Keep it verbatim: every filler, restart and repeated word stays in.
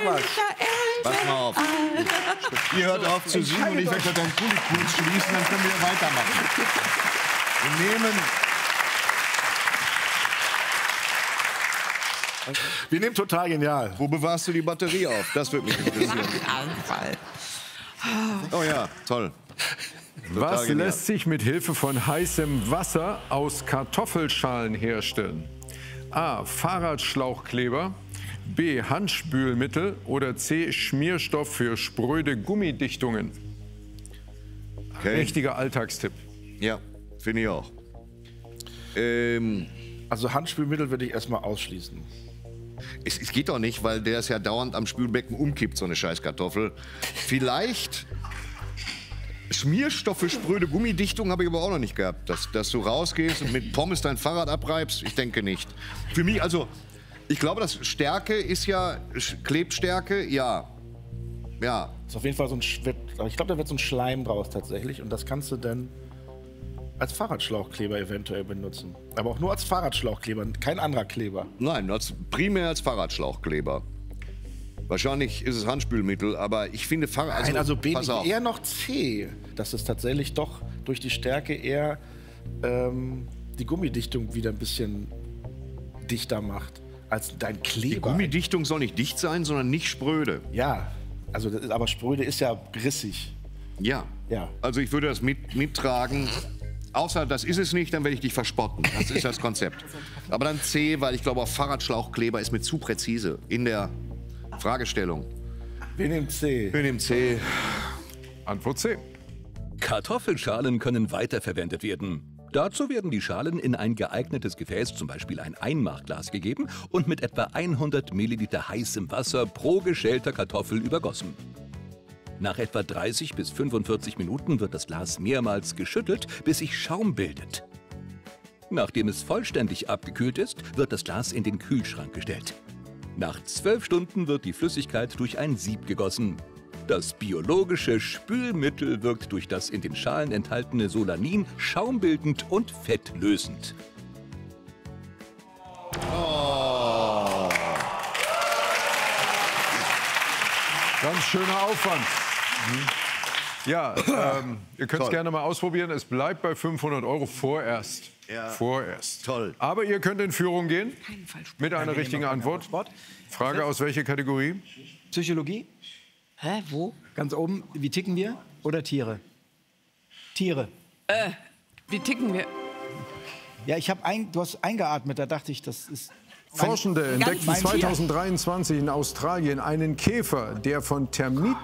was. Pass mal auf. Ihr hört auf zu singen und ich werde dann Kulikus schließen, dann können wir weitermachen. Wir nehmen... Wir nehmen total genial. Wo bewahrst du die Batterie auf? Das würde mich interessieren. Oh ja, toll. Total Was genial. lässt sich mit Hilfe von heißem Wasser aus Kartoffelschalen herstellen? A. Fahrradschlauchkleber, B. Handspülmittel oder C. Schmierstoff für spröde Gummidichtungen? Okay. Richtiger Alltagstipp. Ja, finde ich auch. Ähm, Also Handspülmittel würde ich erstmal ausschließen. es, es geht doch nicht, weil der ist ja dauernd am Spülbecken umkippt, so eine Scheißkartoffel. Vielleicht Schmierstoffe, spröde Gummidichtung habe ich aber auch noch nicht gehabt. Dass, dass du rausgehst und mit Pommes dein Fahrrad abreibst, ich denke nicht. Für mich, also, ich glaube, das Stärke ist ja, Klebstärke, ja. Ja. Das ist auf jeden Fall so ein, Sch- wird- ich glaube, da wird so ein Schleim draus tatsächlich. Und das kannst du dann als Fahrradschlauchkleber eventuell benutzen. Aber auch nur als Fahrradschlauchkleber, kein anderer Kleber. Nein, als, primär als Fahrradschlauchkleber. Wahrscheinlich ist es Handspülmittel, aber ich finde Fahrrad... Nein, also bin pass ich auf. eher noch C, dass es tatsächlich doch durch die Stärke eher ähm, die Gummidichtung wieder ein bisschen dichter macht als dein Kleber. Die Gummidichtung soll nicht dicht sein, sondern nicht spröde. Ja, also das ist, aber spröde ist ja rissig. Ja. Ja. Also ich würde das mit, mittragen. Außer das ist es nicht, dann werde ich dich verspotten. Das ist das Konzept. Aber dann C, weil ich glaube, auf Fahrradschlauchkleber ist mir zu präzise in der Fragestellung. Wir nehmen C. Wir nehmen C. Antwort C. Kartoffelschalen können weiterverwendet werden. Dazu werden die Schalen in ein geeignetes Gefäß, zum Beispiel ein Einmachglas, gegeben und mit etwa hundert Milliliter heißem Wasser pro geschälter Kartoffel übergossen. Nach etwa dreißig bis fünfundvierzig Minuten wird das Glas mehrmals geschüttelt, bis sich Schaum bildet. Nachdem es vollständig abgekühlt ist, wird das Glas in den Kühlschrank gestellt. Nach zwölf Stunden wird die Flüssigkeit durch ein Sieb gegossen. Das biologische Spülmittel wirkt durch das in den Schalen enthaltene Solanin schaumbildend und fettlösend. Oh. Ganz schöner Aufwand. Ja, ähm, ihr könnt es Toll. gerne mal ausprobieren. Es bleibt bei fünfhundert Euro vorerst. Ja. Vorerst. Toll. Aber ihr könnt in Führung gehen Keinen Fall Sport. mit einer Nein, wir richtigen nehmen noch Antwort. Sport. Frage aus welcher Kategorie? Psychologie, Hä, wo? ganz oben. Wie ticken wir? Oder Tiere? Tiere. Wie ticken wir? Ja, ich habe ein, du hast eingeatmet, da dachte ich, das ist... Forschende entdeckten mein Tier. zweitausenddreiundzwanzig in Australien einen Käfer, der von Termiten